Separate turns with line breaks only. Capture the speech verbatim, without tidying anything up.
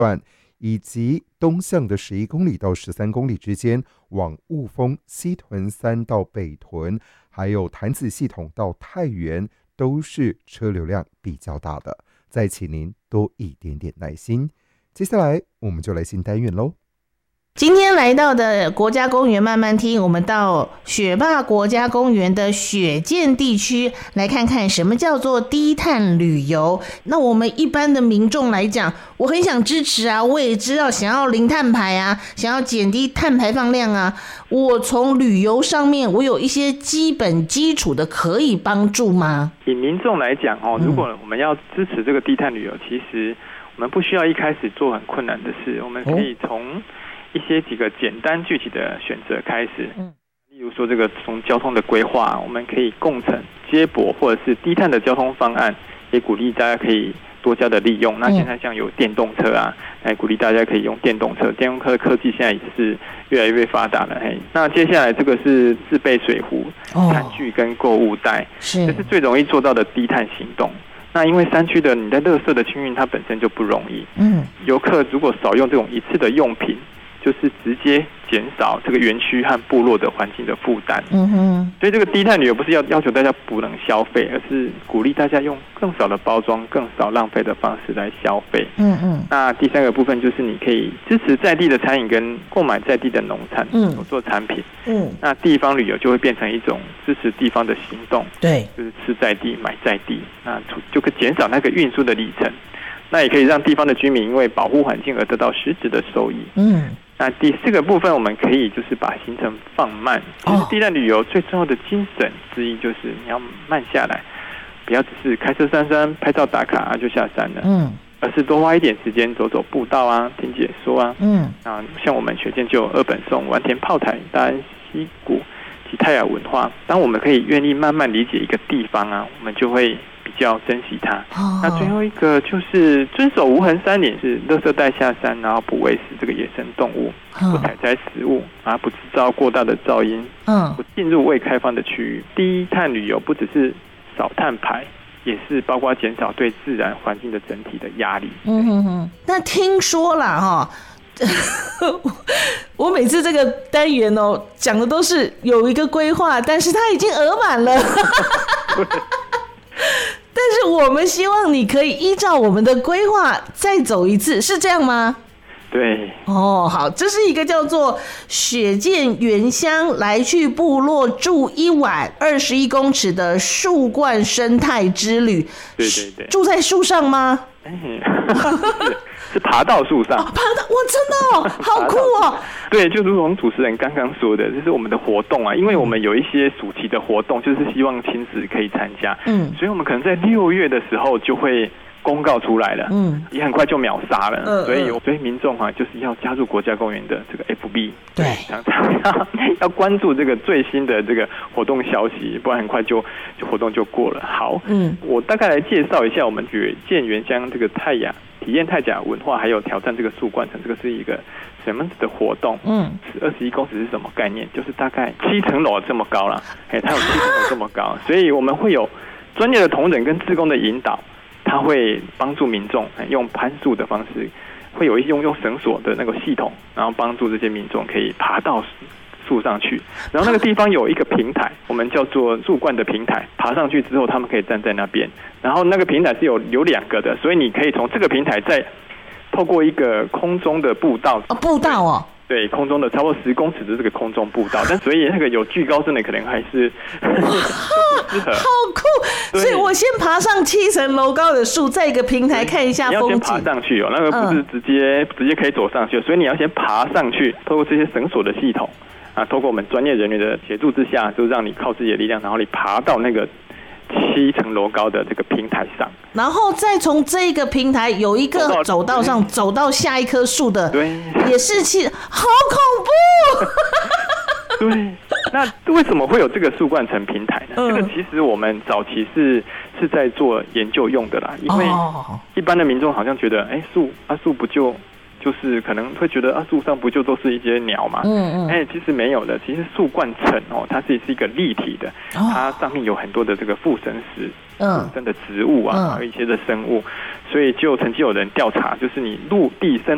段，以及东向的十一公里到十三公里之间，往雾峰、西屯三到北屯，还有潭子系统到太原，都是车流量比较大的，再请您多一点点耐心。接下来我们就来新单元咯。
今天来到的国家公园慢慢听，我们到雪霸国家公园的雪见地区来看看什么叫做低碳旅游。那我们一般的民众来讲，我很想支持啊，我也知道想要零碳排啊，想要减低碳排放量啊，我从旅游上面我有一些基本基础的可以帮助吗？
以民众来讲哦，如果我们要支持这个低碳旅游，其实我们不需要一开始做很困难的事，我们可以从一些几个简单具体的选择开始，嗯，例如说这个从交通的规划，我们可以共乘接驳或者是低碳的交通方案，也鼓励大家可以多加的利用。那现在像有电动车啊，来鼓励大家可以用电动车，电动车科技现在也是越来越发达了。嘿，那接下来这个是自备水壶、餐具跟购物袋，是这是最容易做到的低碳行动。那因为山区的你在垃圾的清运它本身就不容易，嗯，游客如果少用这种一次的用品，就是直接减少这个园区和部落的环境的负担。嗯哼，所以这个低碳旅游不是要要求大家不能消费，而是鼓励大家用更少的包装、更少浪费的方式来消费。嗯嗯。那第三个部分就是你可以支持在地的餐饮跟购买在地的农产嗯做产品。嗯。那地方旅游就会变成一种支持地方的行动。对。就是吃在地、买在地，那就可以减少那个运输的里程。那也可以让地方的居民因为保护环境而得到实质的收益。嗯。那第四个部分，我们可以就是把行程放慢。其实低碳旅游最重要的精神之一就是你要慢下来，不要只是开车上山拍照打卡啊就下山了，嗯，而是多花一点时间走走步道啊，听解说啊，嗯，啊，像我们学界就有二本颂、丸田炮台、大安溪谷及泰雅文化。当我们可以愿意慢慢理解一个地方啊，我们就会比较珍惜它。哦、那最后一个就是遵守无痕山林，是垃圾带下山，然后不喂食这个野生动物，不采摘食物，啊，不制造过大的噪音，嗯，不进入未开放的区域。低碳旅游不只是少碳排，也是包括减少对自然环境的整体的压力。
嗯哼哼。那听说啦哈。我每次这个单元哦讲的都是有一个规划，但是它已经额满了。但是我们希望你可以依照我们的规划再走一次，是这样吗？
对。
哦，好，这是一个叫做雪见原乡来去部落住一晚二十一公尺的树冠生态之旅。
对对对。
住在树上吗？
是爬到树上。
哦、爬到，哇，真的哦，好酷哦。
对，就如同主持人刚刚说的，这是我们的活动啊，因为我们有一些暑期的活动，就是希望亲子可以参加，嗯，所以我们可能在六月的时候就会公告出来了，嗯，也很快就秒杀了，嗯，所以所以民众啊，就是要加入国家公园的这个 F B， 对，常常要要关注这个最新的这个活动消息，不然很快就就活动就过了。好，嗯，我大概来介绍一下我们雪见原乡这个泰雅体验泰雅文化，还有挑战这个树冠城，这个是一个什么的活动？嗯，二十一公尺是什么概念？就是大概七层楼这么高啦，哎，它有七层楼这么高，所以我们会有专业的同仁跟志工的引导。他会帮助民众用攀树的方式，会有一用用绳索的那个系统，然后帮助这些民众可以爬到树上去。然后那个地方有一个平台，我们叫做树冠的平台。爬上去之后，他们可以站在那边。然后那个平台是有有两个的，所以你可以从这个平台再透过一个空中的步道。
哦，步道哦。
对，空中的超过十公尺的这个空中步道，但所以那个有惧高症的可能还是不适合。
好酷！所以我先爬上七层楼高的树，在一个平台看一下风景。
你要先爬上去哦，那个不是直接、嗯、直接可以走上去，所以你要先爬上去，透过这些绳索的系统啊，透过我们专业人员的协助之下，就让你靠自己的力量，然后你爬到那个七层楼高的这个平台上，
然后再从这个平台有一个走道上走到下一棵树的，对，也是气，好恐怖。
对，那为什么会有这个树冠城平台呢？嗯、这个其实我们早期是是在做研究用的啦，因为一般的民众好像觉得，哎，树啊树不就。就是可能会觉得啊，树上不就都是一些鸟嘛？嗯嗯。哎，其实没有的。其实树冠层哦，它是是一个立体的，哦、它上面有很多的这个附生石、附生的植物啊，嗯、还有一些的生物。所以就曾经有人调查，就是你陆地生